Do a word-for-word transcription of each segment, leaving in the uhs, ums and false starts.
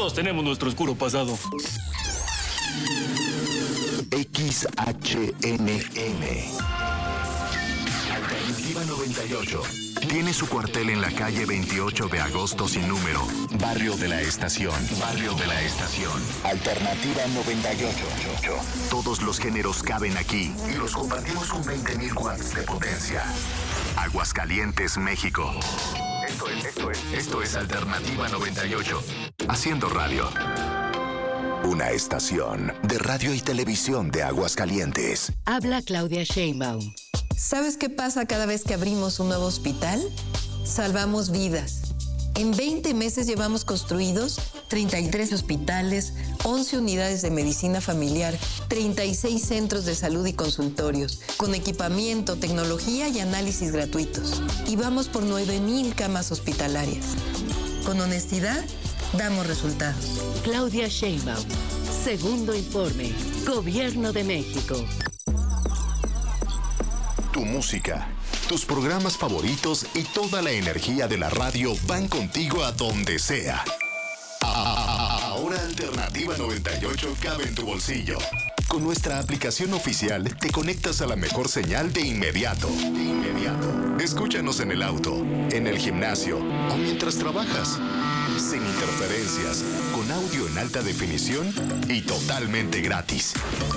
Todos tenemos nuestro oscuro pasado. X H N M Alternativa noventa y ocho. Tiene su cuartel en la calle veintiocho de agosto sin número. Barrio de la Estación. Barrio de la Estación. Alternativa noventa y ocho. Todos los géneros caben aquí y los compartimos con veinte mil watts de potencia. Aguascalientes, México. Esto es, esto es, esto es Alternativa noventa y ocho. Haciendo radio. Una estación de radio y televisión de Aguascalientes. Habla Claudia Sheinbaum. ¿Sabes qué pasa cada vez que abrimos un nuevo hospital? Salvamos vidas. En veinte meses llevamos construidos treinta y tres hospitales, once unidades de medicina familiar, treinta y seis centros de salud y consultorios, con equipamiento, tecnología y análisis gratuitos. Y vamos por nueve mil camas hospitalarias. Con honestidad, damos resultados. Claudia Sheinbaum. Segundo informe. Gobierno de México. Tu música, tus programas favoritos y toda la energía de la radio van contigo a donde sea. Ahora Alternativa noventa y ocho cabe en tu bolsillo. Con nuestra aplicación oficial te conectas a la mejor señal de inmediato. De inmediato. Escúchanos en el auto, en el gimnasio o mientras trabajas. Sin interferencias, con audio en alta definición y totalmente gratis.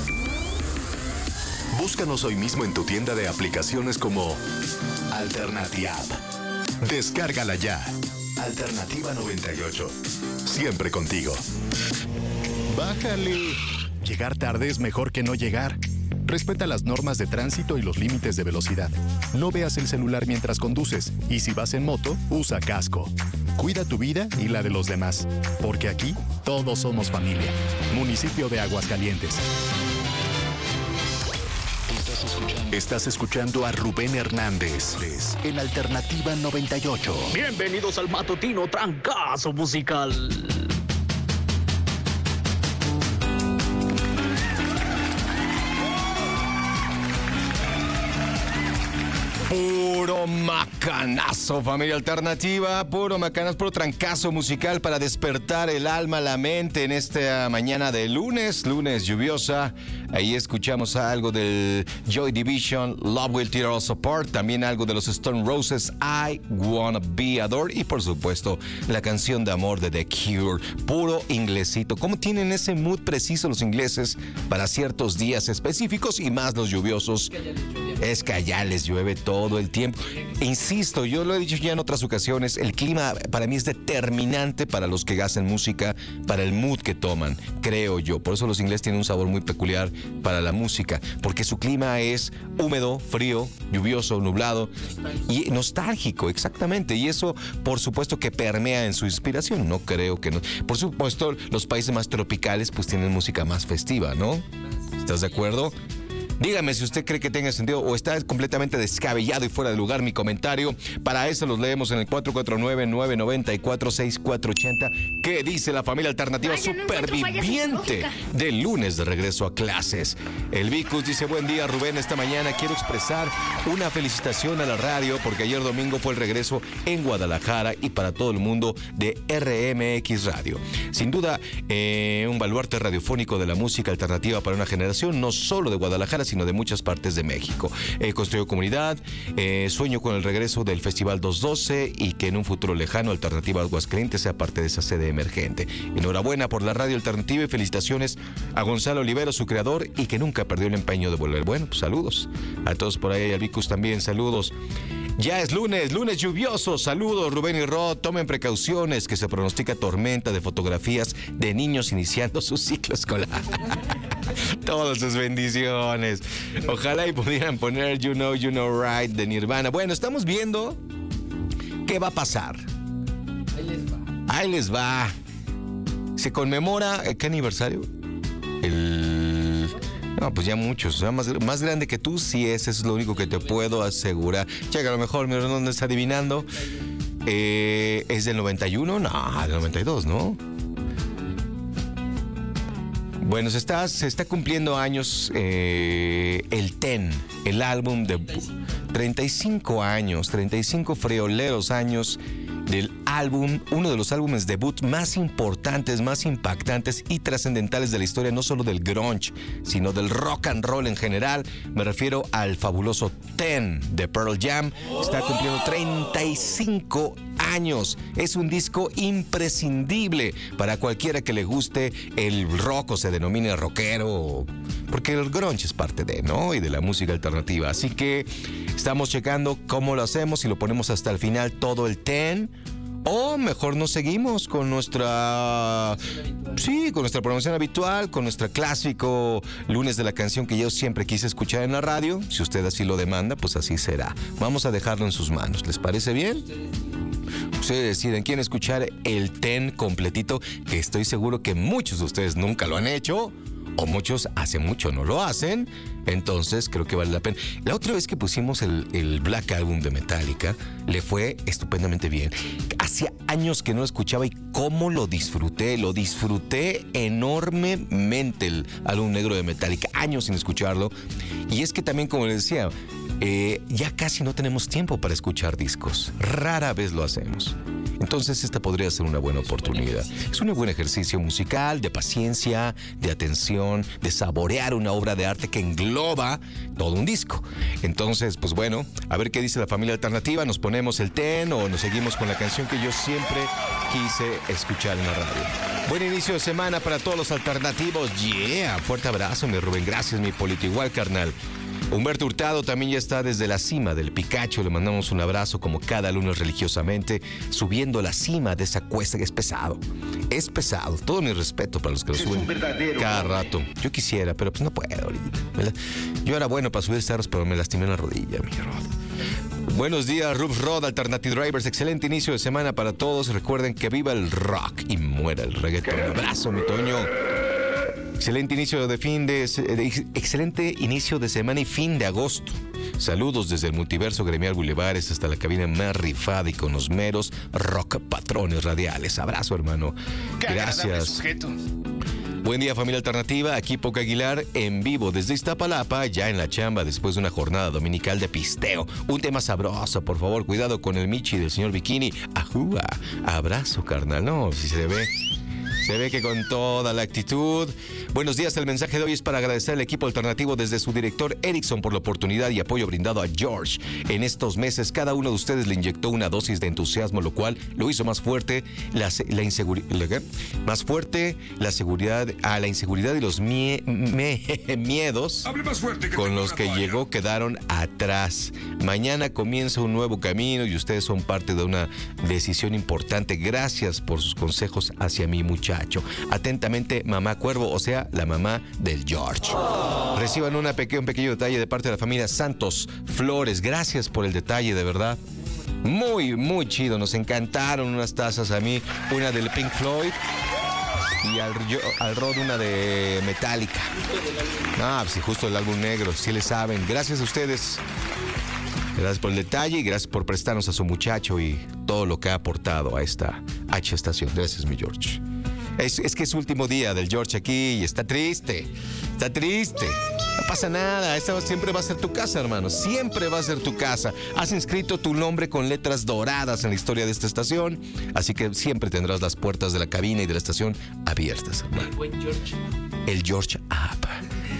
Búscanos hoy mismo en tu tienda de aplicaciones como Alternativa. Descárgala ya. Alternativa noventa y ocho. Siempre contigo. Bájale. Llegar tarde es mejor que no llegar. Respeta las normas de tránsito y los límites de velocidad. No veas el celular mientras conduces. Y si vas en moto, usa casco. Cuida tu vida y la de los demás. Porque aquí todos somos familia. Municipio de Aguascalientes. Estás escuchando a Rubén Hernández en Alternativa noventa y ocho. Bienvenidos al matutino trancazo musical. Puro macanazo, familia alternativa, puro macanazo, puro trancazo musical para despertar el alma, la mente en esta mañana de lunes, lunes lluviosa. Ahí escuchamos algo del Joy Division, Love Will Tear Us Apart, también algo de los Stone Roses, I Wanna Be Adored, y por supuesto la canción de amor de The Cure, puro inglesito. ¿Cómo tienen ese mood preciso los ingleses para ciertos días específicos y más los lluviosos? Es que allá les llueve todo el tiempo. Insisto, yo lo he dicho ya en otras ocasiones, el clima para mí es determinante para los que hacen música, para el mood que toman, creo yo. Por eso los ingleses tienen un sabor muy peculiar para la música, porque su clima es húmedo, frío, lluvioso, nublado y nostálgico, exactamente. Y eso, por supuesto, que permea en su inspiración. No creo que no. Por supuesto, los países más tropicales pues tienen música más festiva, ¿no? ¿Estás de acuerdo? Dígame si usted cree que tenga sentido o está completamente descabellado y fuera de lugar mi comentario. Para eso los leemos en el cuatro cuatro nueve, nueve nueve cuatro, seis cuatro ocho cero. ¿Qué dice la familia alternativa Ay, superviviente no del lunes de regreso a clases? El Vicus dice, buen día Rubén, esta mañana quiero expresar una felicitación a la radio porque ayer domingo fue el regreso en Guadalajara y para todo el mundo de R M X Radio. Sin duda, eh, un baluarte radiofónico de la música alternativa para una generación, no solo de Guadalajara, sino de muchas partes de México. Eh, construyó comunidad, eh, sueño con el regreso del Festival doscientos doce y que en un futuro lejano Alternativa Aguascalientes sea parte de esa sede emergente. Enhorabuena por la radio alternativa y felicitaciones a Gonzalo Olivero, su creador, y que nunca perdió el empeño de volver. Bueno, pues saludos a todos por ahí, al Vicus también, saludos. Ya es lunes, lunes lluvioso. Saludos, Rubén y Rod. Tomen precauciones, que se pronostica tormenta de fotografías de niños iniciando su ciclo escolar. Todas sus bendiciones. Ojalá y pudieran poner You Know, You Know Right de Nirvana. Bueno, estamos viendo qué va a pasar. Ahí les va. Ahí les va. Se conmemora, ¿qué aniversario? El... No, pues ya muchos. O sea, más, más grande que tú, sí es. Eso es lo único que te puedo asegurar. Checa, a lo mejor mi Redondo está adivinando. Eh, ¿Es del noventa y uno? No, del noventa y dos, ¿no? Bueno, se está, se está cumpliendo años eh, el Ten, el álbum de treinta y cinco años, treinta y cinco frioleros años del álbum, uno de los álbumes debut más importantes, más impactantes y trascendentales de la historia, no solo del grunge, sino del rock and roll en general. Me refiero al fabuloso Ten de Pearl Jam. Está cumpliendo treinta y cinco años. Es un disco imprescindible para cualquiera que le guste el rock o se denomine rockero, porque el grunge es parte de, ¿no? Y de la música alternativa. Así que estamos checando cómo lo hacemos, si lo ponemos hasta el final todo el Ten, o mejor nos seguimos con nuestra, sí, con nuestra programación habitual, con nuestro clásico lunes de la canción que yo siempre quise escuchar en la radio. Si usted así lo demanda, pues así será. Vamos a dejarlo en sus manos. ¿Les parece bien? Ustedes deciden quién escuchar el Ten completito, que estoy seguro que muchos de ustedes nunca lo han hecho, o muchos hace mucho no lo hacen. Entonces creo que vale la pena. La otra vez que pusimos el, el Black Album de Metallica, le fue estupendamente bien. Hacía años que no lo escuchaba y cómo lo disfruté. Lo disfruté enormemente, el álbum negro de Metallica. Años sin escucharlo. Y es que también, como les decía, eh, ya casi no tenemos tiempo para escuchar discos. Rara vez lo hacemos. Entonces esta podría ser una buena oportunidad. Es un buen ejercicio musical, de paciencia, de atención, de saborear una obra de arte que engloba todo un disco. Entonces, pues bueno, a ver qué dice la familia alternativa. ¿Nos ponemos el Ten o nos seguimos con la canción que yo siempre quise escuchar en la radio? Buen inicio de semana para todos los alternativos. Yeah, fuerte abrazo, mi Rubén. Gracias, mi Polito. Igual, carnal. Humberto Hurtado también ya está desde la cima del Picacho. Le mandamos un abrazo como cada lunes religiosamente, subiendo la cima de esa cuesta que es pesado. Es pesado. Todo mi respeto para los que lo suben cada rato. Yo quisiera, pero pues no puedo ahorita. Yo era bueno para subir cerros, pero me lastimé en la rodilla, mi Rod. Buenos días, Roof Rod, Alternative Drivers. Excelente inicio de semana para todos. Recuerden que viva el rock y muera el reggaetón. Un abrazo, mi Toño. Excelente inicio de fin de, de excelente inicio de semana y fin de agosto. Saludos desde el Multiverso Gremial Bulevares hasta la cabina más rifada y con los meros rock patrones radiales. Abrazo, hermano. Gracias. Buen día, familia alternativa. Aquí Poca Aguilar en vivo desde Iztapalapa, ya en la chamba después de una jornada dominical de pisteo. Un tema sabroso, por favor. Cuidado con el Michi del señor Bikini. Ajúa. Abrazo, carnal. No, si se ve. Se ve que con toda la actitud. Buenos días, el mensaje de hoy es para agradecer al equipo alternativo desde su director Erickson por la oportunidad y apoyo brindado a George. En estos meses, cada uno de ustedes le inyectó una dosis de entusiasmo, lo cual lo hizo más fuerte, la, la inseguridad, más fuerte la seguridad, a la inseguridad y los mie, me, miedos con los que llegó quedaron atrás. Mañana comienza un nuevo camino y ustedes son parte de una decisión importante. Gracias por sus consejos hacia mi muchacho. Atentamente, mamá Cuervo, o sea, la mamá del George. Reciban una peque- un pequeño detalle de parte de la familia Santos Flores. Gracias por el detalle, de verdad. Muy, muy chido. Nos encantaron unas tazas a mí. Una del Pink Floyd y al, yo, al Rod una de Metallica. Ah, pues sí, justo el álbum negro. Sí le saben. Gracias a ustedes. Gracias por el detalle y gracias por prestarnos a su muchacho y todo lo que ha aportado a esta H estación. Gracias, mi George. Es, es que es su último día del George aquí y está triste. Está triste. No pasa nada. Esta siempre va a ser tu casa, hermano. Siempre va a ser tu casa. Has inscrito tu nombre con letras doradas en la historia de esta estación. Así que siempre tendrás las puertas de la cabina y de la estación abiertas, hermano. El buen George. El George App.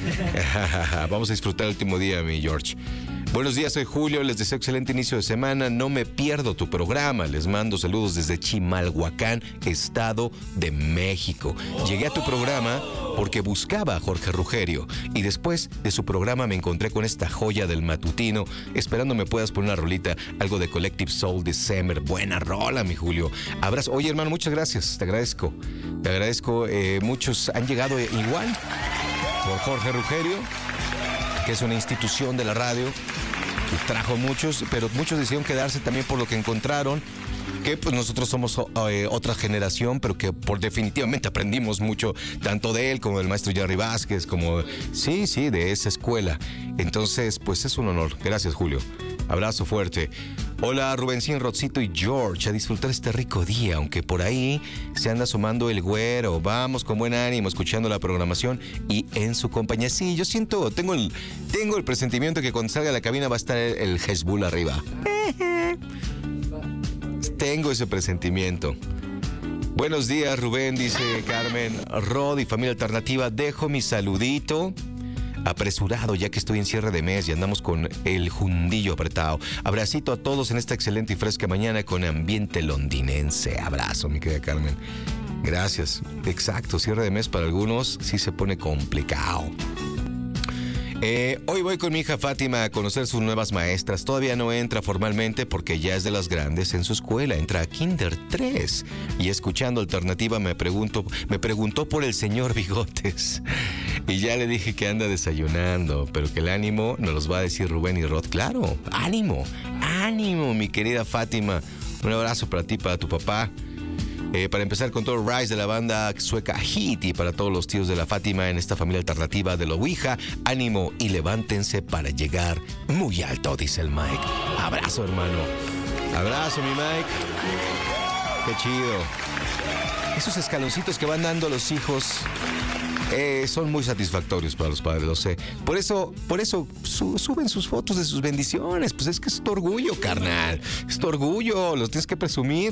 Vamos a disfrutar el último día, mi George. Buenos días, soy Julio, les deseo excelente inicio de semana, no me pierdo tu programa, les mando saludos desde Chimalhuacán, Estado de México. Llegué a tu programa porque buscaba a Jorge Rugerio y después de su programa me encontré con esta joya del matutino, esperando me puedas poner una rolita, algo de Collective Soul December, buena rola, mi Julio. Abrazo. Oye, hermano, muchas gracias, te agradezco, te agradezco, eh, muchos han llegado igual por Jorge Rugerio, que es una institución de la radio, y trajo muchos, pero muchos decidieron quedarse también por lo que encontraron, que pues nosotros somos eh, otra generación, pero que por definitivamente aprendimos mucho, tanto de él como del maestro Jerry Vázquez, como, sí, sí, de esa escuela. Entonces, pues es un honor. Gracias, Julio. Abrazo fuerte. Hola, Rubencín, Rodcito y George, a disfrutar este rico día, aunque por ahí se anda asomando el güero. Vamos con buen ánimo, escuchando la programación y en su compañía. Sí, yo siento, tengo el, tengo el presentimiento que cuando salga de la cabina va a estar el, el Hezbollah arriba. tengo ese presentimiento. Buenos días, Rubén, dice Carmen. Rod y familia alternativa, dejo mi saludito apresurado ya que estoy en cierre de mes y andamos con el jundillo apretado. Abracito a todos en esta excelente y fresca mañana con ambiente londinense. Abrazo, mi querida Carmen. Gracias. Exacto, cierre de mes para algunos sí se pone complicado. Eh, hoy voy con mi hija Fátima a conocer sus nuevas maestras. Todavía no entra formalmente porque ya es de las grandes en su escuela. Entra a Kinder tres. Y escuchando Alternativa me pregunto, me preguntó por el señor Bigotes. Y ya le dije que anda desayunando, pero que el ánimo nos los va a decir Rubén y Rod. Claro, ánimo, ánimo, mi querida Fátima. Un abrazo para ti, para tu papá. Eh, para empezar con todo Rise de la banda sueca Hit y para todos los tíos de la Fátima en esta familia alternativa de la Ouija, ánimo y levántense para llegar muy alto, dice el Mike. Abrazo, hermano. Abrazo, mi Mike. Qué chido. Esos escaloncitos que van dando los hijos eh, son muy satisfactorios para los padres, lo sé. Por eso, por eso su, suben sus fotos de sus bendiciones. Pues es que es tu orgullo, carnal. Es tu orgullo, los tienes que presumir.